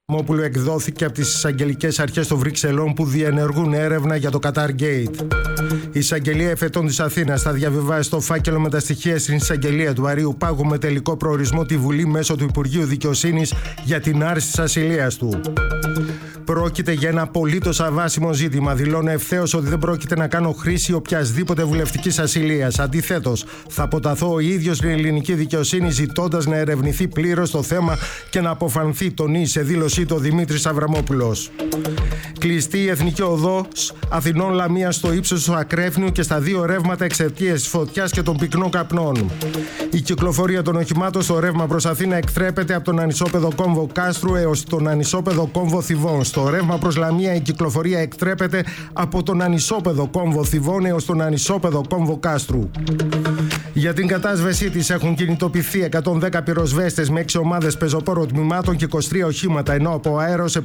Μόπουλο εκδόθηκε από τις εισαγγελικές αρχές των Βρυξελών που διενεργούν έρευνα για το Qatar Gate. Η εισαγγελία εφετών της Αθήνας θα διαβιβάσει το φάκελο με τα στοιχεία στην εισαγγελία του Αρείου Πάγου με τελικό προορισμό τη Βουλή μέσω του Υπουργείου Δικαιοσύνης για την άρση της ασυλίας του. Πρόκειται για ένα απολύτως αβάσιμο ζήτημα. Δηλώνω ευθέως ότι δεν πρόκειται να κάνω χρήση οποιασδήποτε βουλευτικής ασυλίας. Αντιθέτως, θα αποταθώ ο ίδιος στην ελληνική δικαιοσύνη ζητώντας να ερευνηθεί πλήρως το θέμα και να αποφανθεί, τονίζει σε δήλωσή του ο Δημήτρης Αβραμόπουλος. Κλειστή η Εθνική Οδός Αθηνών Λαμίας στο ύψος του Ακρέφνιου και στα δύο ρεύματα εξαιτίας της φωτιάς και των πυκνών καπνών. Η κυκλοφορία των οχημάτων στο ρεύμα προς Αθήνα εκτρέπεται από τον ανισόπεδο κόμβο Κάστρου έως τον ανισόπεδο κόμβο Θηβών. Στο ρεύμα προς Λαμία η κυκλοφορία εκτρέπεται από τον ανισόπεδο κόμβο Θηβών έως τον ανισόπεδο κόμβο Κάστρου. Για την κατάσβεσή της έχουν κινητοποιηθεί 110 πυροσβέστες με 6 ομάδες πεζοπόρων τμήματων και 23 οχήματα, ενώ από αέρος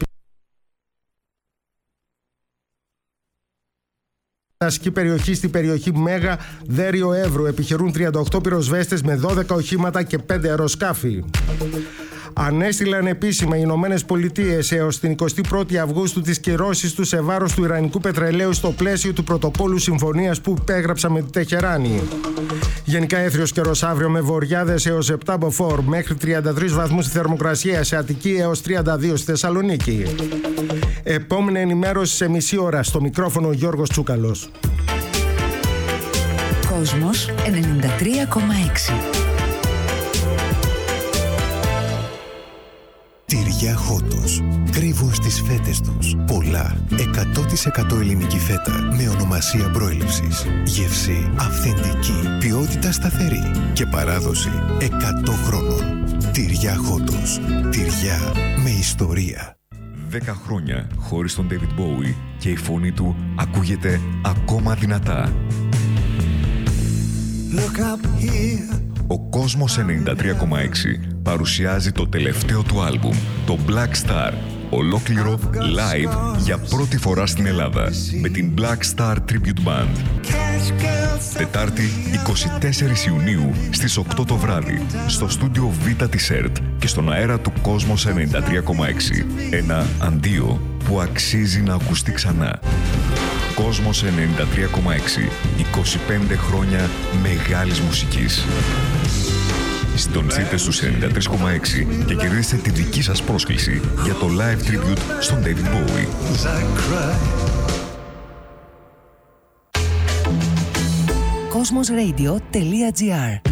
ασκή περιοχή στην περιοχή Μέγα Δέριο Εύρου επιχειρούν 38 πυροσβέστες με 12 οχήματα και 5 αεροσκάφη. Ανέστειλαν επίσημα οι Ηνωμένες Πολιτείες έως την 21η Αυγούστου τις κυρώσεις τους σε βάρος του Ιρανικού πετρελαίου στο πλαίσιο του πρωτοκόλου συμφωνίας που υπέγραψαν με τη Τεχεράνη. Γενικά έθριος καιρός αύριο με βοριάδες έως 7 μποφόρ, μέχρι 33 βαθμούς στη θερμοκρασία, σε Αττική έως 32 στη Θεσσαλονίκη. Επόμενη ενημέρωση σε μισή ώρα. Στο μικρόφωνο Γιώργος Τσούκαλος. Κόσμος 93,6. Τυριά Χότος. Κρύβουν στις φέτες τους πολλά 100% ελληνική φέτα με ονομασία προέλευσης. Γεύση αυθεντική, ποιότητα σταθερή και παράδοση 100 χρόνων. Τυριά Χότος. Τυριά με ιστορία. 10 χρόνια χωρίς τον David Bowie και η φωνή του ακούγεται ακόμα δυνατά. Ο Κόσμος 93,6 παρουσιάζει το τελευταίο του άλμπουμ, το Black Star, ολόκληρο live για πρώτη φορά στην Ελλάδα, με την Black Star Tribute Band. Τετάρτη 24 Ιουνίου στις 8 το βράδυ, στο στούντιο Β της ΕΡΤ και στον αέρα του Κόσμος 93,6. Ένα αντίο που αξίζει να ακουστεί ξανά. Κόσμος 93,6. 25 χρόνια μεγάλης μουσικής. Συντονιστείτε στους 93,6 και κερδίστε τη δική σας πρόσκληση για το live tribute στον David Bowie. Cosmosradio.gr